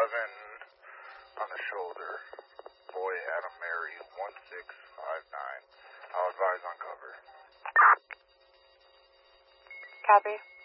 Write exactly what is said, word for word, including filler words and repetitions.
seven on the shoulder. Boy, Adam Mary, one six five nine. I'll advise on cover. Copy.